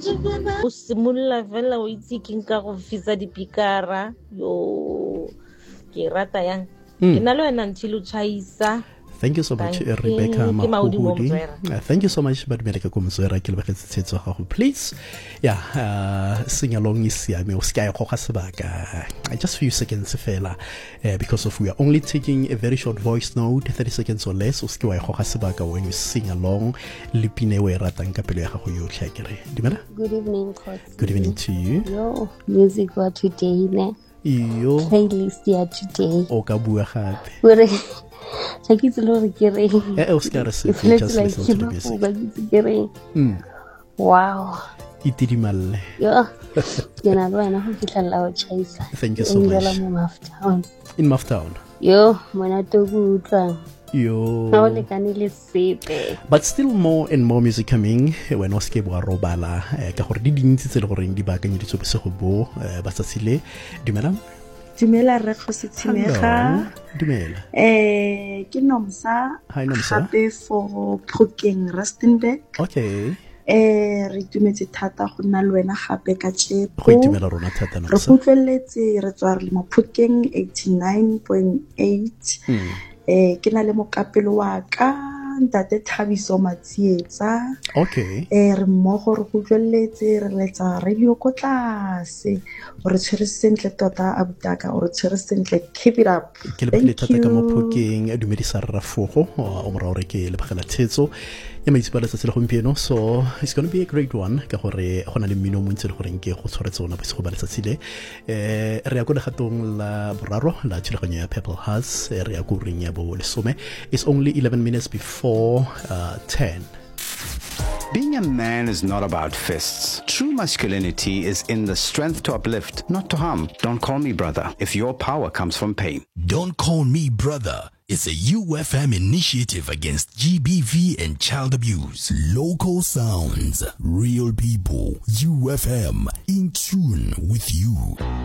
o simolola fela o itse ke nka go fisa dipikara yo ke rata yang ke na le wena ntšhile o tšhaisa. Thank you so much, Rebecca Mahudi. Thank you so much, Badmeleka Kumzera, Kilbaka. Please, sing along is just a few seconds, fella, because of we are only taking a very short voice note, 30 seconds or less, when you sing along. Good evening, Coach. Good evening to you. Yo, music for today, ne? Yo. Playlist here today. Wow. Thank you so much. In Maftown. Yo, but still more and more music coming when Oske wa robala ka gore di dintsi tse le gore di ba kanye di tsobese go bo ba tsatsile dumela re go se tshimega dumela ke Nomsa hi Nomsa gape for Phokeng Rustenburg okay re tumetse thata go nna le wena gape ka tshepho go itumela rona thata Nomsa re futleletse re tswa re le mo Phokeng 89.8 ke na le mokapelo wa ka ntate Thabiso Matsietsa okay re mmogo re go tleletse re letsa radio ko tlase re tshwere sentle tota abutaka re tshwere sentle keep it up ke le pele thata ka mo Phokeng a dumedisa Rafogo o mora re ke le bagela tsetso ya maitsipala tsa le gompieno so it's going to be a great one ka gore gona le mmino mo ntse le gore ke go tshwaretse ona bosigo ba letsatsile re ya go le gatong la boraro la tsheleganyo ya Purple Hearts re ya go ring ya bo lesome it's only 11 minutes before 10. Being a man is not about fists. True masculinity is in the strength to uplift, not to harm. Don't call me brother if your power comes from pain. Don't call me brother. It's a UFM initiative against GBV and child abuse. Local sounds, real people. UFM, in tune with you.